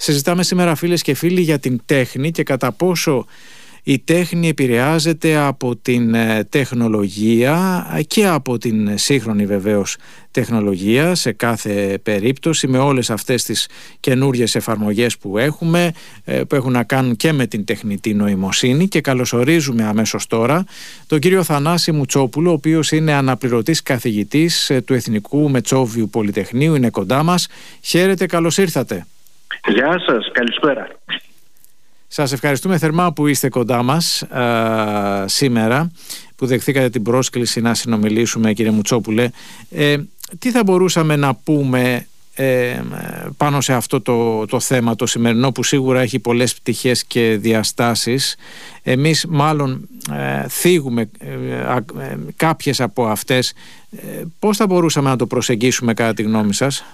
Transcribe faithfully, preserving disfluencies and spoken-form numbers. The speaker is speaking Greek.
Συζητάμε σήμερα, φίλες και φίλοι, για την τέχνη και κατά πόσο η τέχνη επηρεάζεται από την τεχνολογία και από την σύγχρονη βεβαίως τεχνολογία σε κάθε περίπτωση, με όλες αυτές τις καινούριες εφαρμογές που έχουμε, που έχουν να κάνουν και με την τεχνητή νοημοσύνη. Και καλωσορίζουμε αμέσως τώρα τον κύριο Θανάση Μουτσόπουλο, ο οποίος είναι αναπληρωτής καθηγητής του Εθνικού Μετσόβιου Πολυτεχνείου, είναι κοντά μας. Χαίρετε, καλώς ήρθατε. Γεια σας, καλησπέρα. Σας ευχαριστούμε θερμά που είστε κοντά μας α, σήμερα, που δεχθήκατε την πρόσκληση να συνομιλήσουμε, κύριε Μουτσόπουλε. Ε, τι θα μπορούσαμε να πούμε ε, πάνω σε αυτό το, το θέμα το σημερινό, που σίγουρα έχει πολλές πτυχές και διαστάσεις? Εμείς μάλλον ε, θίγουμε ε, ε, κάποιες από αυτές. Ε, πώς θα μπορούσαμε να το προσεγγίσουμε κατά τη γνώμη σας?